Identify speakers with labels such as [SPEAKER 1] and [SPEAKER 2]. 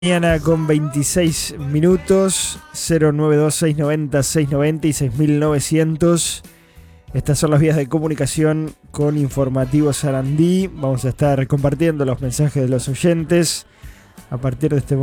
[SPEAKER 1] Mañana con 26 minutos, 092-690-690 y 6900. Estas son las vías de comunicación con Informativo Sarandí. Vamos a estar compartiendo los mensajes de los oyentes a partir de este momento.